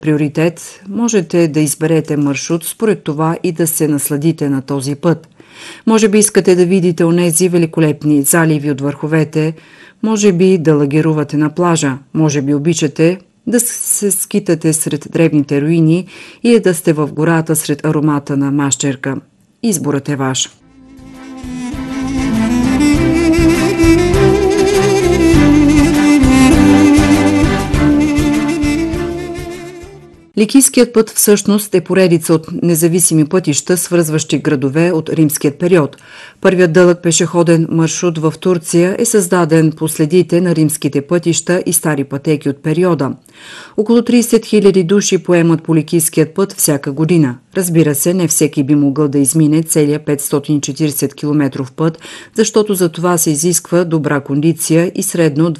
приоритет, можете да изберете маршрут според това и да се насладите на този път. Може би искате да видите онези великолепни заливи от върховете, може би да лагерувате на плажа, може би обичате да се скитате сред древните руини или да сте в гората сред аромата на мащерка. Изборът е ваш. Ликийският път всъщност е поредица от независими пътища, свързващи градове от римският период. Първият дълъг пешеходен маршрут в Турция е създаден по следите на римските пътища и стари пътеки от периода. Около 30 000 души поемат по Ликийският път всяка година. Разбира се, не всеки би могъл да измине целия 540 км път, защото за това се изисква добра кондиция и средно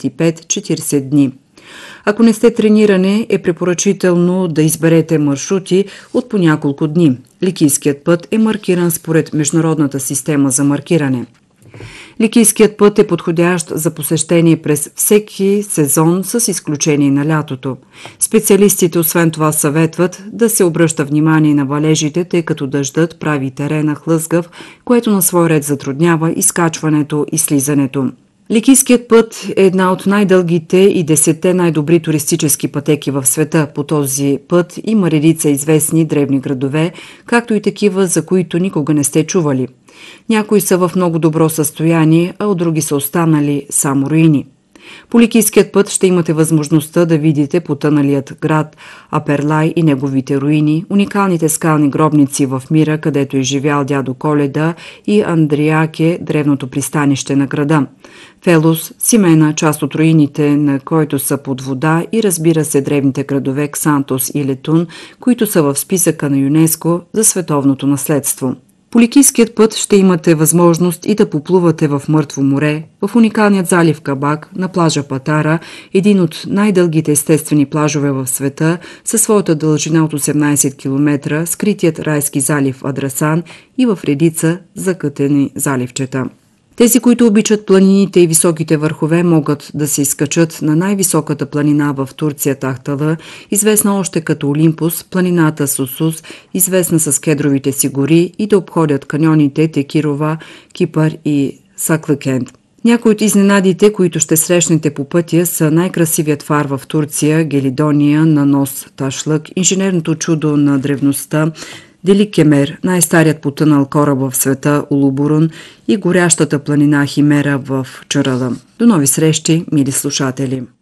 25-40 дни. Ако не сте тренирани, е препоръчително да изберете маршрути от по няколко дни. Ликийският път е маркиран според международната система за маркиране. Ликийският път е подходящ за посещение през всеки сезон с изключение на лятото. Специалистите освен това съветват да се обръща внимание на валежите, тъй като дъждът прави терена хлъзгав, което на свой ред затруднява изкачването и слизането. Ликийският път е една от най-дългите и 10 най-добри туристически пътеки в света. По този път има редица известни древни градове, както и такива, за които никога не сте чували. Някои са в много добро състояние, а от други са останали само руини. По Ликийският път ще имате възможността да видите потъналият град Аперлай и неговите руини, уникалните скални гробници в Мира, където е живял дядо Коледа, и Андриаке, древното пристанище на града. Фелос, Симена, част от руините, на който са под вода, и разбира се древните градове Ксантос и Летун, които са в списъка на ЮНЕСКО за световното наследство. По Ликийският път ще имате възможност и да поплувате в Мъртво море, в уникалният залив Кабак, на плажа Патара, един от най-дългите естествени плажове в света, със своята дължина от 18 км, скритият райски залив Адрасан и в редица закътени заливчета. Тези, които обичат планините и високите върхове, могат да се изкачат на най-високата планина в Турция Тахтала, известна още като Олимпус, планината Сусус, известна с кедровите си гори, и да обходят каньоните Текирова, Кипър и Саклакент. Някои от изненадите, които ще срещнете по пътя, са най-красивият фар в Турция, Гелидония на нос Ташлък, инженерното чудо на древността Дели Кемер, най-старият потънал кораб в света Улубурун, и горящата планина Химера в Чарала. До нови срещи, мили слушатели!